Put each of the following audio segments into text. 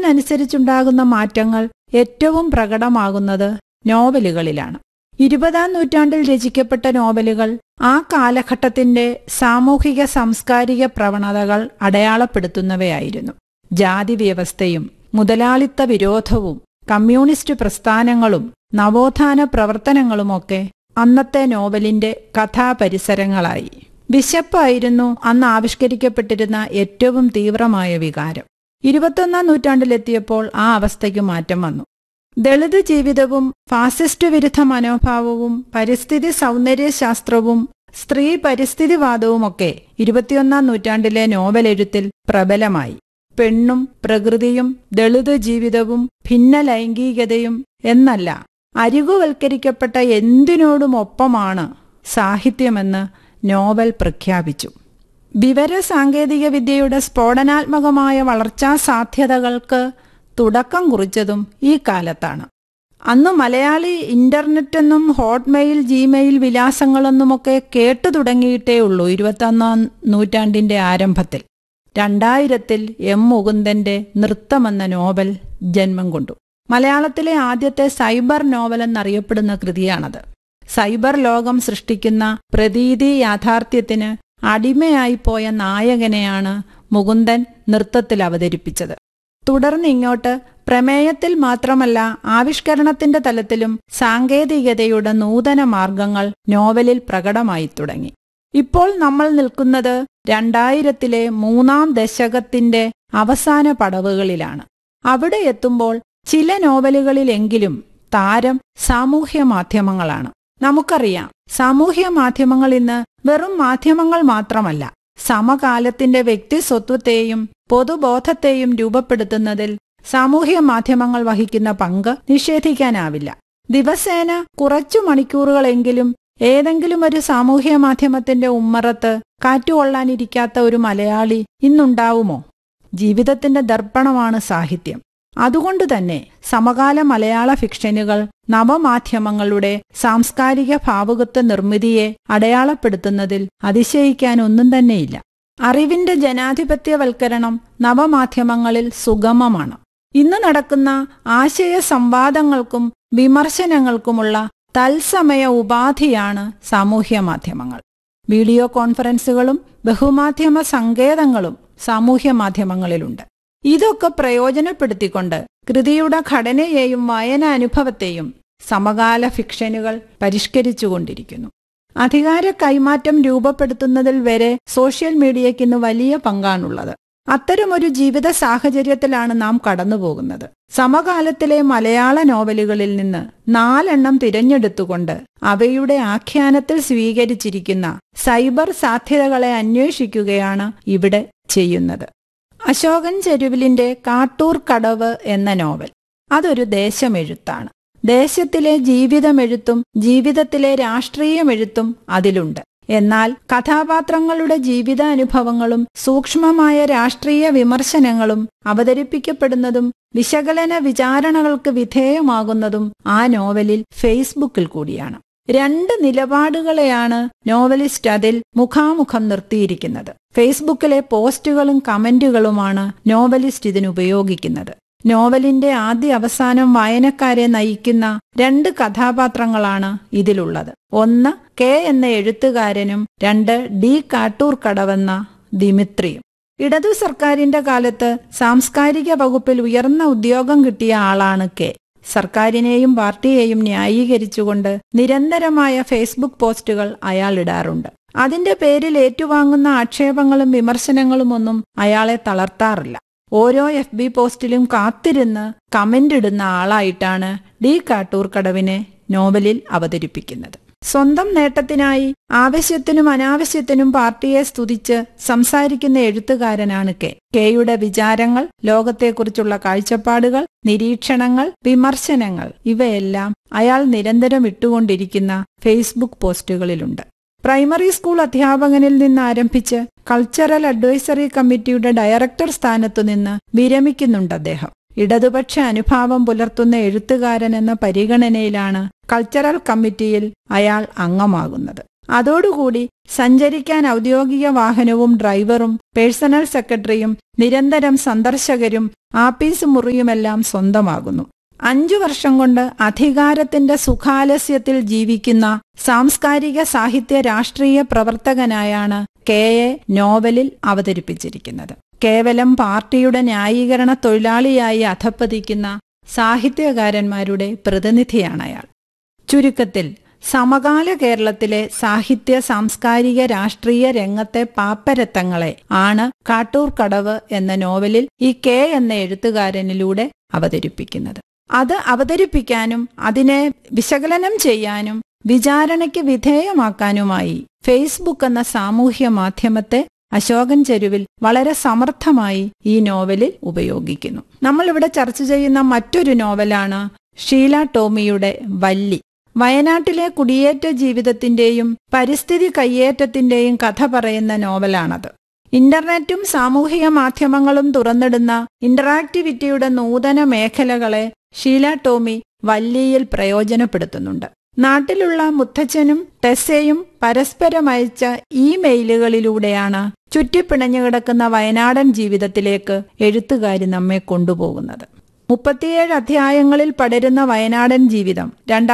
കാലത്തിനനുസരിച്ചുണ്ടാകുന്ന മാറ്റങ്ങൾ ഏറ്റവും പ്രകടമാകുന്നത് നോവലുകളിലാണ്. 20-ാം നൂറ്റാണ്ടിൽ രചിക്കപ്പെട്ട നോവലുകൾ ആ കാലഘട്ടത്തിന്റെ സാമൂഹിക സാംസ്കാരിക പ്രവണതകൾ അടയാളപ്പെടുത്തുന്നവയായിരുന്നു. ജാതി വ്യവസ്ഥയും മുതലാളിത്ത വിരോധവും കമ്മ്യൂണിസ്റ്റ് പ്രസ്ഥാനങ്ങളും നവോത്ഥാന പ്രവർത്തനങ്ങളുമൊക്കെ അന്നത്തെ നോവലിന്റെ കഥാപരിസരങ്ങളായി. വിശപ്പായിരുന്നു അന്ന് ആവിഷ്കരിക്കപ്പെട്ടിരുന്ന ഏറ്റവും തീവ്രമായ വികാരം. 21-ാം നൂറ്റാണ്ടിലെത്തിയപ്പോൾ ആ അവസ്ഥയ്ക്ക് മാറ്റം വന്നു. ദളിത് ജീവിതവും ഫാസിസ്റ്റ് വിരുദ്ധ മനോഭാവവും പരിസ്ഥിതി സൗന്ദര്യശാസ്ത്രവും സ്ത്രീ പരിസ്ഥിതിവാദവുമൊക്കെ 21-ാം നൂറ്റാണ്ടിലെ നോവലെഴുത്തിൽ പ്രബലമായി. പെണ്ണും പ്രകൃതിയും ദളിത് ജീവിതവും ഭിന്ന ലൈംഗികതയും എന്നല്ല, അരികുവൽക്കരിക്കപ്പെട്ട എന്തിനോടും ഒപ്പമാണ് സാഹിത്യമെന്ന് നോവൽ പ്രഖ്യാപിച്ചു. വിവര സാങ്കേതിക വിദ്യയുടെ സ്ഫോടനാത്മകമായ വളർച്ചാ സാധ്യതകൾക്ക് തുടക്കം കുറിച്ചതും ഈ കാലത്താണ്. അന്ന് മലയാളി ഇന്റർനെറ്റെന്നും ഹോട്ട്മെയിൽ ജിമെയിൽ വിലാസങ്ങളെന്നുമൊക്കെ കേട്ടു തുടങ്ങിയിട്ടേ ഉള്ളൂ 21-ാം നൂറ്റാണ്ടിന്റെ ആരംഭത്തിൽ. 2000-ൽ എം മുകുന്ദന്റെ നൃത്തമെന്ന നോവൽ ജന്മം കൊണ്ടു. മലയാളത്തിലെ ആദ്യത്തെ സൈബർ നോവൽ എന്നറിയപ്പെടുന്ന കൃതിയാണത്. സൈബർ ലോകം സൃഷ്ടിക്കുന്ന പ്രതീതി യാഥാർത്ഥ്യത്തിന് അടിമയായിപ്പോയ നായകനെയാണ് മുകുന്ദൻ നൃത്തത്തിൽ അവതരിപ്പിച്ചത്. തുടർന്ന് ഇങ്ങോട്ട് പ്രമേയത്തിൽ മാത്രമല്ല ആവിഷ്കരണത്തിന്റെ തലത്തിലും സാങ്കേതികതയുടെ നൂതന മാർഗങ്ങൾ നോവലിൽ പ്രകടമായി തുടങ്ങി. ഇപ്പോൾ നമ്മൾ നിൽക്കുന്നത് 2000-ലെ 3-ാം ദശകത്തിന്റെ അവസാന പടവുകളിലാണ്. അവിടെ എത്തുമ്പോൾ ചില നോവലുകളിലെങ്കിലും താരം സാമൂഹ്യ മാധ്യമങ്ങളാണ്. നമുക്കറിയാം, സാമൂഹ്യ മാധ്യമങ്ങൾ ഇന്ന് വെറും മാധ്യമങ്ങൾ മാത്രമല്ല, സമകാലത്തിന്റെ വ്യക്തിസ്വത്വത്തെയും പൊതുബോധത്തെയും രൂപപ്പെടുത്തുന്നതിൽ സാമൂഹ്യ മാധ്യമങ്ങൾ വഹിക്കുന്ന പങ്ക് നിഷേധിക്കാനാവില്ല. ദിവസേന കുറച്ചു മണിക്കൂറുകളെങ്കിലും ഏതെങ്കിലും ഒരു സാമൂഹ്യ മാധ്യമത്തിന്റെ ഉമ്മറത്ത് കാറ്റുകൊള്ളാനിരിക്കാത്ത ഒരു മലയാളി ഇന്നുണ്ടാവുമോ? ജീവിതത്തിന്റെ ദർപ്പണമാണ് സാഹിത്യം. അതുകൊണ്ടുതന്നെ സമകാല മലയാള ഫിക്ഷനുകൾ നവമാധ്യമങ്ങളുടെ സാംസ്കാരിക ഭാവുകത്വ നിർമ്മിതിയെ അടയാളപ്പെടുത്തുന്നതിൽ അതിശയിക്കാനൊന്നും തന്നെയില്ല. അറിവിന്റെ ജനാധിപത്യവൽക്കരണം നവമാധ്യമങ്ങളിൽ സുഗമമാണ്. ഇന്ന് നടക്കുന്ന ആശയ സംവാദങ്ങൾക്കും വിമർശനങ്ങൾക്കുമുള്ള തത്സമയ ഉപാധിയാണ് സാമൂഹ്യ മാധ്യമങ്ങൾ. വീഡിയോ കോൺഫറൻസുകളും ബഹുമാധ്യമ സങ്കേതങ്ങളും സാമൂഹ്യ മാധ്യമങ്ങളിലുണ്ട്. ഇതൊക്കെ പ്രയോജനപ്പെടുത്തിക്കൊണ്ട് കൃതിയുടെ ഘടനയെയും വായനാനുഭവത്തെയും സമകാല ഫിക്ഷനുകൾ പരിഷ്കരിച്ചുകൊണ്ടിരിക്കുന്നു. അധികാര കൈമാറ്റം രൂപപ്പെടുത്തുന്നതിൽ വരെ സോഷ്യൽ മീഡിയയ്ക്കിന്ന് വലിയ പങ്കാണുള്ളത്. അത്തരമൊരു ജീവിത സാഹചര്യത്തിലാണ് നാം കടന്നുപോകുന്നത്. സമകാലത്തിലെ മലയാള നോവലുകളിൽ നിന്ന് 4 തിരഞ്ഞെടുത്തുകൊണ്ട് അവയുടെ ആഖ്യാനത്തിൽ സ്വീകരിച്ചിരിക്കുന്ന സൈബർ സാധ്യതകളെ അന്വേഷിക്കുകയാണ് ഇവിടെ ചെയ്യുന്നത്. അശോകൻ ചെരുവിലിന്റെ കാട്ടൂർ കടവ് എന്ന നോവൽ അതൊരു ദേശമെഴുത്താണ്. ദേശത്തിലെ ജീവിതമെഴുത്തും ജീവിതത്തിലെ രാഷ്ട്രീയമെഴുത്തും അതിലുണ്ട്. എന്നാൽ കഥാപാത്രങ്ങളുടെ ജീവിതാനുഭവങ്ങളും സൂക്ഷ്മമായ രാഷ്ട്രീയ വിമർശനങ്ങളും അവതരിപ്പിക്കപ്പെടുന്നതും വിശകലന വിചാരണകൾക്ക് വിധേയമാകുന്നതും ആ നോവലിൽ ഫേസ്ബുക്കിൽ കൂടിയാണ്. 2 നിലപാടുകളെയാണ് നോവലിസ്റ്റ് അതിൽ മുഖാമുഖം നിർത്തിയിരിക്കുന്നത്. ഫേസ്ബുക്കിലെ പോസ്റ്റുകളും കമന്റുകളുമാണ് നോവലിസ്റ്റ് ഇതിനുപയോഗിക്കുന്നത്. നോവലിന്റെ ആദ്യ അവസാനം വായനക്കാരെ നയിക്കുന്ന 2 കഥാപാത്രങ്ങളാണ് ഇതിലുള്ളത്. 1 കെ എന്ന എഴുത്തുകാരനും 2 ഡി കാട്ടൂർ കടവെന്ന ദിമിത്രിയും. ഇടതു സർക്കാരിന്റെ കാലത്ത് സാംസ്കാരിക വകുപ്പിൽ ഉയർന്ന ഉദ്യോഗം കിട്ടിയ ആളാണ് കെ. സർക്കാരിനെയും പാർട്ടിയെയും ന്യായീകരിച്ചുകൊണ്ട് നിരന്തരമായ ഫേസ്ബുക്ക് പോസ്റ്റുകൾ അയാൾ ഇടാറുണ്ട്. അതിന്റെ പേരിൽ ഏറ്റുവാങ്ങുന്ന ആക്ഷേപങ്ങളും വിമർശനങ്ങളുമൊന്നും അയാളെ തളർത്താറില്ല. ഓരോ FB പോസ്റ്റിലും കാത്തിരുന്ന് കമന്റ് ഇടുന്ന ആളായിട്ടാണ് ഡി കാട്ടൂർ കടവിനെ നോവലിൽ അവതരിപ്പിക്കുന്നത്. സ്വന്തം നേട്ടത്തിനായി ആവശ്യത്തിനും അനാവശ്യത്തിനും പാർട്ടിയെ സ്തുതിച്ച് സംസാരിക്കുന്ന എഴുത്തുകാരനാണ് കെ. കെയുടെ വിചാരങ്ങൾ, ലോകത്തെക്കുറിച്ചുള്ള കാഴ്ചപ്പാടുകൾ, നിരീക്ഷണങ്ങൾ, വിമർശനങ്ങൾ ഇവയെല്ലാം അയാൾ നിരന്തരം ഇട്ടുകൊണ്ടിരിക്കുന്ന ഫേസ്ബുക്ക് പോസ്റ്റുകളിലുണ്ട്. പ്രൈമറി സ്കൂൾ അധ്യാപകനിൽ നിന്ന് ആരംഭിച്ച് കൾച്ചറൽ അഡ്വൈസറി കമ്മിറ്റിയുടെ ഡയറക്ടർ സ്ഥാനത്തുനിന്ന് വിരമിക്കുന്നുണ്ട് അദ്ദേഹം. ഇടതുപക്ഷ അനുഭാവം പുലർത്തുന്ന എഴുത്തുകാരൻ എന്ന പരിഗണനയിലാണ് കൾച്ചറൽ കമ്മിറ്റിയിൽ അയാൾ അംഗമാകുന്നത്. അതോടുകൂടി സഞ്ചരിക്കാൻ ഔദ്യോഗിക വാഹനവും ഡ്രൈവറും പേഴ്സണൽ സെക്രട്ടറിയും നിരന്തരം സന്ദർശകരും ആപ്പീസ് മുറിയുമെല്ലാം സ്വന്തമാകുന്നു. 5 വർഷം കൊണ്ട് അധികാരത്തിന്റെ സുഖാലസ്യത്തിൽ ജീവിക്കുന്ന സാംസ്കാരിക സാഹിത്യ രാഷ്ട്രീയ പ്രവർത്തകനായാണ് കെ.എ. നോവലിൽ അവതരിപ്പിച്ചിരിക്കുന്നത്. കേവലം പാർട്ടിയുടെ ന്യായീകരണ തൊഴിലാളിയായി അധപ്പതിക്കുന്ന സാഹിത്യകാരന്മാരുടെ പ്രതിനിധിയാണയാൾ. ചുരുക്കത്തിൽ സമകാല കേരളത്തിലെ സാഹിത്യ സാംസ്കാരിക രാഷ്ട്രീയ രംഗത്തെ പാപ്പരത്തങ്ങളെ ആണ് കാട്ടൂർ കടവ് എന്ന നോവലിൽ ഈ കെ എന്ന എഴുത്തുകാരനിലൂടെ അവതരിപ്പിക്കുന്നത്. അത് അവതരിപ്പിക്കാനും അതിനെ വിശകലനം ചെയ്യാനും വിചാരണയ്ക്ക് വിധേയമാക്കാനുമായി ഫേസ്ബുക്ക് എന്ന സാമൂഹ്യ മാധ്യമത്തെ അശോകൻ ചെരുവിൽ വളരെ സമർത്ഥമായി ഈ നോവലിൽ ഉപയോഗിക്കുന്നു. നമ്മളിവിടെ ചർച്ച ചെയ്യുന്ന മറ്റൊരു നോവലാണ് ഷീല ടോമിയുടെ വല്ലി. വയനാട്ടിലെ കുടിയേറ്റ ജീവിതത്തിന്റെയും പരിസ്ഥിതി കയ്യേറ്റത്തിന്റെയും കഥ പറയുന്ന നോവലാണത്. ഇന്റർനെറ്റും സാമൂഹിക മാധ്യമങ്ങളും തുറന്നിടുന്ന ഇന്ററാക്ടിവിറ്റിയുടെ നൂതന മേഖലകളെ ഷീല ടോമി വല്ലിയിൽ പ്രയോജനപ്പെടുത്തുന്നുണ്ട്. നാട്ടിലുള്ള മുത്തച്ഛനും ടെസ്സയും പരസ്പരം അയച്ച ഇമെയിലുകളിലൂടെയാണ് ചുറ്റിപ്പിണഞ്ഞു കിടക്കുന്ന വയനാടൻ ജീവിതത്തിലേക്ക് എഴുത്തുകാരി നമ്മെ കൊണ്ടുപോകുന്നത്. 37 അധ്യായങ്ങളിൽ പടരുന്ന വയനാടൻ ജീവിതം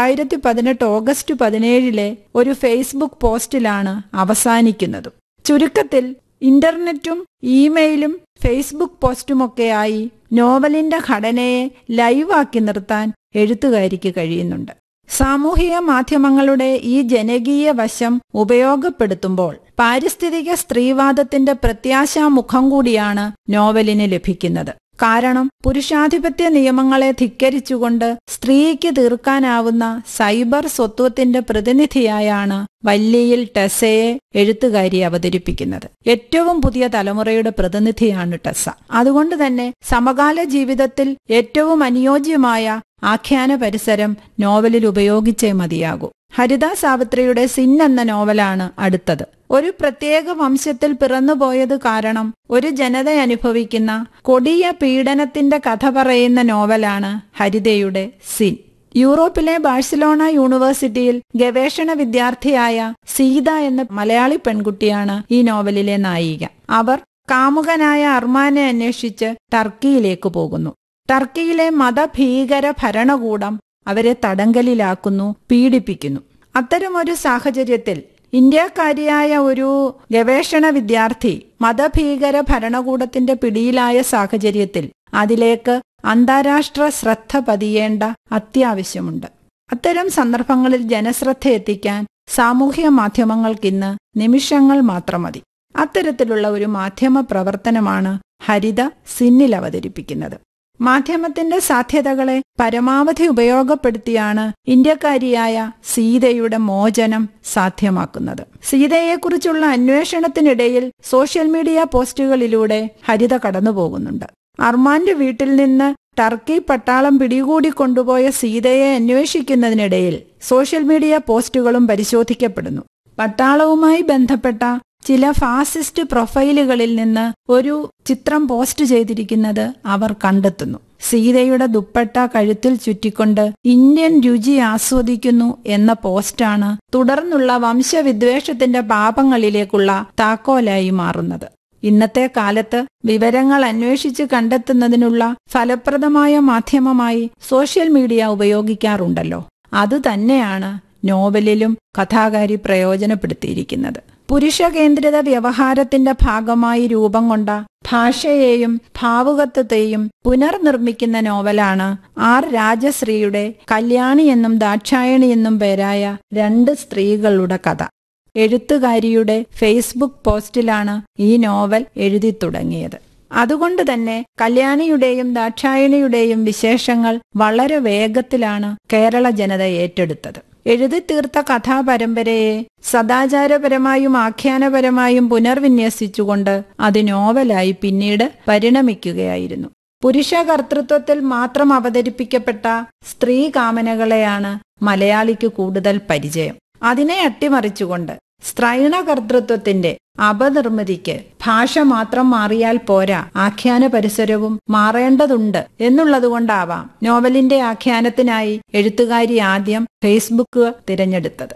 2018 ഓഗസ്റ്റ് 17 ഒരു ഫേസ്ബുക്ക് പോസ്റ്റിലാണ് അവസാനിക്കുന്നതും. ചുരുക്കത്തിൽ ഇന്റർനെറ്റും ഇമെയിലും ഫേസ്ബുക്ക് പോസ്റ്റുമൊക്കെയായി നോവലിന്റെ ഘടനയെ ലൈവാക്കി നിർത്താൻ എഴുത്തുകാരിക്ക് കഴിയുന്നുണ്ട്. സാമൂഹിക മാധ്യമങ്ങളുടെ ഈ ജനകീയ വശം ഉപയോഗപ്പെടുത്തുമ്പോൾ പാരിസ്ഥിതിക സ്ത്രീവാദത്തിന്റെ പ്രത്യാശാമുഖം കൂടിയാണ് നോവലിന് ലഭിക്കുന്നത്. കാരണം പുരുഷാധിപത്യ നിയമങ്ങളെ ധിക്കരിച്ചുകൊണ്ട് സ്ത്രീക്ക് തീർക്കാനാവുന്ന സൈബർ സ്വത്വത്തിന്റെ പ്രതിനിധിയായാണ് വല്ലിയിൽ ടെസ്സയെ എഴുത്തുകാരി അവതരിപ്പിക്കുന്നത്. ഏറ്റവും പുതിയ തലമുറയുടെ പ്രതിനിധിയാണ് ടെസ്സ. അതുകൊണ്ട് തന്നെ സമകാല ജീവിതത്തിൽ ഏറ്റവും അനുയോജ്യമായ ആഖ്യാന പരിസരം നോവലിൽ ഉപയോഗിച്ചേ മതിയാകൂ. ഹരിത സാവിത്രിയുടെ സിൻ എന്ന നോവലാണ് അടുത്തത്. ഒരു പ്രത്യേക വംശത്തിൽ പിറന്നുപോയത് കാരണം ഒരു ജനത അനുഭവിക്കുന്ന കൊടിയ പീഡനത്തിന്റെ കഥ പറയുന്ന നോവലാണ് ഹരിതയുടെ സിൻ. യൂറോപ്പിലെ ബാഴ്സലോണ യൂണിവേഴ്സിറ്റിയിൽ ഗവേഷണ വിദ്യാർത്ഥിയായ സീത എന്ന മലയാളി പെൺകുട്ടിയാണ് ഈ നോവലിലെ നായിക. അവർ കാമുകനായ അർമാനെ അന്വേഷിച്ച് ടർക്കിയിലേക്ക് പോകുന്നു. ടർക്കിയിലെ മതഭീകര ഭരണകൂടം അവരെ തടങ്കലിലാക്കുന്നു, പീഡിപ്പിക്കുന്നു. അത്തരമൊരു സാഹചര്യത്തിൽ ഇന്ത്യക്കാരിയായ ഒരു ഗവേഷണ വിദ്യാർത്ഥി മതഭീകര ഭരണകൂടത്തിന്റെ പിടിയിലായ സാഹചര്യത്തിൽ അതിലേക്ക് അന്താരാഷ്ട്ര ശ്രദ്ധ പതിയേണ്ട അത്യാവശ്യമുണ്ട്. അത്തരം സന്ദർഭങ്ങളിൽ ജനശ്രദ്ധ എത്തിക്കാൻ സാമൂഹ്യ മാധ്യമങ്ങൾക്കിന്ന് നിമിഷങ്ങൾ മാത്രം മതി. അത്തരത്തിലുള്ള ഒരു മാധ്യമ പ്രവർത്തനമാണ് ഹരിത സിന്നിൽ അവതരിപ്പിക്കുന്നത്. മാധ്യമത്തിന്റെ സാധ്യതകളെ പരമാവധി ഉപയോഗപ്പെടുത്തിയാണ് ഇന്ത്യക്കാരിയായ സീതയുടെ മോചനം സാധ്യമാക്കുന്നത്. സീതയെക്കുറിച്ചുള്ള അന്വേഷണത്തിനിടയിൽ സോഷ്യൽ മീഡിയ പോസ്റ്റുകളിലൂടെ ഹരിത കടന്നുപോകുന്നുണ്ട്. അർമാന്റെ വീട്ടിൽ നിന്ന് ടർക്കി പട്ടാളം പിടികൂടിക്കൊണ്ടുപോയ സീതയെ അന്വേഷിക്കുന്നതിനിടയിൽ സോഷ്യൽ മീഡിയ പോസ്റ്റുകളും പരിശോധിക്കപ്പെടുന്നു. പട്ടാളവുമായി ബന്ധപ്പെട്ട ചില ഫാസിസ്റ്റ് പ്രൊഫൈലുകളിൽ നിന്ന് ഒരു ചിത്രം പോസ്റ്റ് ചെയ്തിരിക്കുന്നത് അവർ കണ്ടെത്തുന്നു. സീതയുടെ ദുപ്പട്ട കഴുത്തിൽ ചുറ്റിക്കൊണ്ട് ഇന്ത്യൻ രുചി ആസ്വദിക്കുന്നു എന്ന പോസ്റ്റാണ് തുടർന്നുള്ള വംശവിദ്വേഷത്തിന്റെ പാപങ്ങളിലേക്കുള്ള താക്കോലായി മാറുന്നത്. ഇന്നത്തെ കാലത്ത് വിവരങ്ങൾ അന്വേഷിച്ച് കണ്ടെത്തുന്നതിനുള്ള ഫലപ്രദമായ മാധ്യമമായി സോഷ്യൽ മീഡിയ ഉപയോഗിക്കാറുണ്ടല്ലോ. അതുതന്നെയാണ് നോവലിലും കഥാകാരി പ്രയോജനപ്പെടുത്തിയിരിക്കുന്നത്. പുരുഷകേന്ദ്രിത വ്യവഹാരത്തിന്റെ ഭാഗമായി രൂപം കൊണ്ട ഭാഷയെയും ഭാവുകത്വത്തെയും പുനർനിർമ്മിക്കുന്ന നോവലാണ് ആർ രാജശ്രീയുടെ കല്യാണി എന്നും ദാക്ഷായണി എന്നും പേരായ 2 സ്ത്രീകളുടെ കഥ. എഴുത്തുകാരിയുടെ ഫേസ്ബുക്ക് പോസ്റ്റിലാണ് ഈ നോവൽ എഴുതി തുടങ്ങിയത്. അതുകൊണ്ട് തന്നെ കല്യാണിയുടെയും ദാക്ഷായണിയുടെയും വിശേഷങ്ങൾ വളരെ വേഗത്തിലാണ് കേരള ജനത ഏറ്റെടുത്തത്. എഴുതിത്തീർത്ത കഥാപരമ്പരയെ സദാചാരപരമായും ആഖ്യാനപരമായും പുനർവിന്യസിച്ചുകൊണ്ട് അത് നോവലായി പിന്നീട് പരിണമിക്കുകയായിരുന്നു. പുരുഷകർത്തൃത്വത്തിൽ മാത്രം അവതരിപ്പിക്കപ്പെട്ട സ്ത്രീ കാമനകളെയാണ് മലയാളിക്ക് കൂടുതൽ പരിചയം. അതിനെ അട്ടിമറിച്ചുകൊണ്ട് സ്ത്രൈണകർത്തൃത്വത്തിന്റെ അപനിർമ്മിതിക്ക് ഭാഷ മാത്രം മാറിയാൽ പോരാ, ആഖ്യാന പരിസരവും മാറേണ്ടതുണ്ട് എന്നുള്ളതുകൊണ്ടാവാം നോവലിന്റെ ആഖ്യാനത്തിനായി എഴുത്തുകാരി ആദ്യം ഫേസ്ബുക്ക് തിരഞ്ഞെടുത്തത്.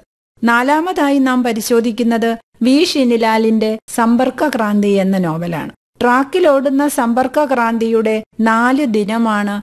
നാലാമതായി നാം പരിശോധിക്കുന്നത് വി ഷിനിലാലിന്റെ സമ്പർക്ക ക്രാന്തി എന്ന നോവലാണ്. ട്രാക്കിലോടുന്ന സമ്പർക്ക ക്രാന്തിയുടെ 4 ദിനമാണ്